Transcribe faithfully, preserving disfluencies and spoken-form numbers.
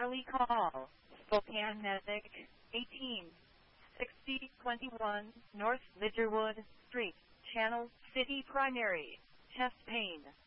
Early call. Spokane Medic. eighteen sixty twenty-one North Lidgerwood Street. Channel City Primary. Chest pain.